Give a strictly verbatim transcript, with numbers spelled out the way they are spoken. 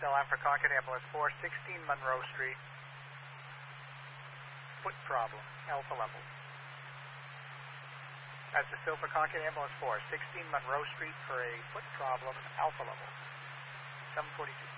Still on for Concord Ambulance four, sixteen Monroe Street. Foot problem, alpha level. That's the still for Concord Ambulance four, sixteen Monroe Street for a foot problem, alpha level. seven forty-two.